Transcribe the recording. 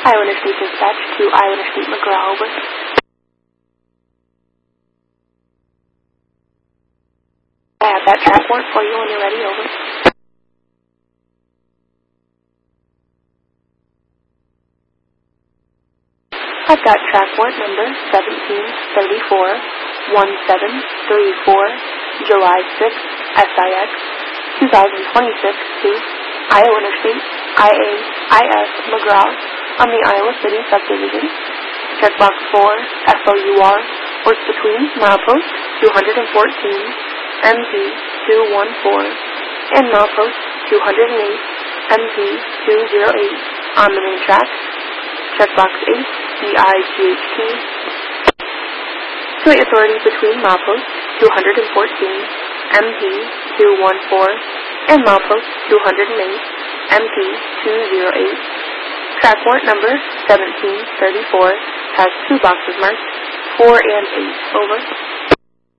Iowa Interstate Dispatch to Iowa Interstate McGraw, over. I have that track warrant for you when you're ready, over. I've got track warrant number 1734-1734, July 6, SIX, 2026 to Iowa Interstate IAIS McGraw on the Iowa City subdivision. Checkbox 4, FOUR, works between milepost 214, MP 214, and milepost 208, MP 208 on the main track. Checkbox 8, DIGHT, to authority between milepost 214, MP 214, and milepost 208, MP 208. Track warrant number 1734 has 2 boxes marked 4 and 8, over.